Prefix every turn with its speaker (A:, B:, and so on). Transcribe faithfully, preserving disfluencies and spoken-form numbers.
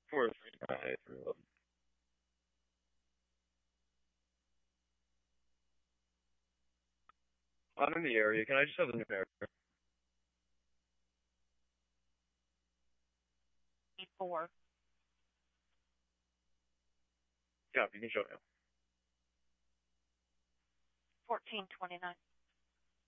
A: Four three nine three eleven. I'm in the area. Can I just have the numeric?
B: Four.
A: Yeah, you can show me.
B: Fourteen twenty nine.